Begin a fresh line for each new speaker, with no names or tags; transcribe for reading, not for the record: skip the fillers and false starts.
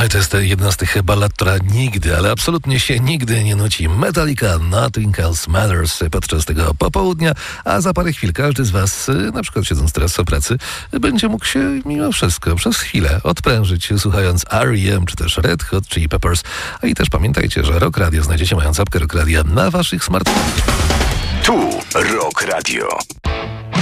To jest jedna z tych ballad, która nigdy, ale absolutnie się nigdy nie nuci. Metallica, Nothing Else Matters podczas tego popołudnia, a za parę chwil każdy z was, na przykład siedząc teraz w pracy, będzie mógł się mimo wszystko przez chwilę odprężyć, słuchając R.E.M. czy też Red Hot Chili Peppers. A i też pamiętajcie, że Rock Radio znajdziecie mając apkę Rock Radio na waszych smartfonach.
Tu Rock Radio.